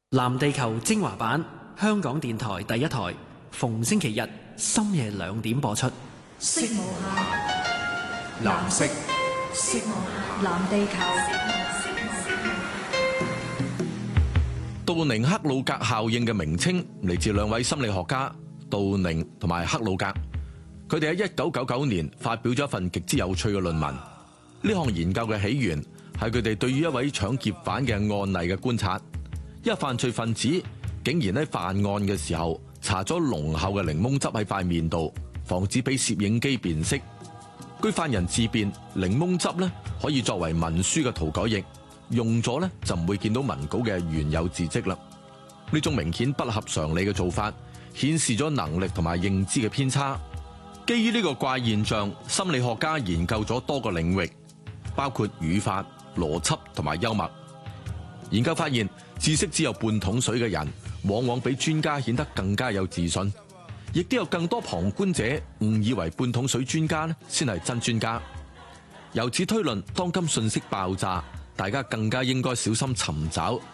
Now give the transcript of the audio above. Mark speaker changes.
Speaker 1: 藍地球精華版，香港電台第一台，逢星期日深夜2點播出。
Speaker 2: 色無限，
Speaker 3: 藍色，
Speaker 2: 色無限，藍地球。
Speaker 3: 杜寧克魯格效應嘅名稱嚟自兩位心理學家杜寧同埋克魯格，佢哋喺1999年發表咗一份極之有趣嘅論文。呢項研究嘅起源係佢哋對於一位搶劫犯嘅案例嘅觀察。一個犯罪分子竟然喺犯案嘅時候搽咗濃厚嘅檸檬汁喺塊面度，防止俾攝影機辨識。據犯人自辯，檸檬汁咧可以作為文書嘅塗改液，用咗咧就唔會見到文稿嘅原有字跡啦。呢種明顯不合常理嘅做法，顯示咗能力同埋認知嘅偏差。基於呢個怪現象，心理學家研究咗多個領域，包括語法、邏輯同埋幽默。研究發現，知識只有半桶水嘅人，往往比專家顯得更加有自信，亦都有更多旁觀者誤以為半桶水專家先係真專家。由此推論，當今信息爆炸，大家更加應該小心尋找